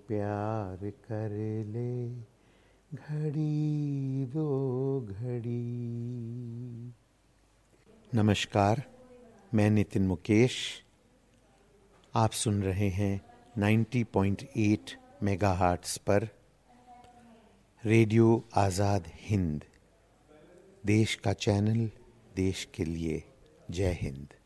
प्यार कर ले घड़ी दो घड़ी। नमस्कार, मैं नितिन मुकेश। आप सुन रहे हैं 90.8 मेगाहर्ट्ज़ पर रेडियो आज़ाद हिंद, देश का चैनल, देश के लिए। जय हिंद।